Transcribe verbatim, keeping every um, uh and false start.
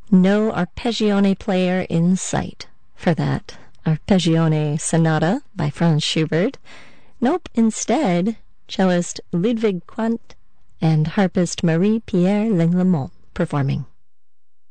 No arpeggione player in sight for that Arpeggione Sonata by Franz Schubert. Nope, instead, cellist Ludwig Quandt and harpist Marie-Pierre Lenglemont performing.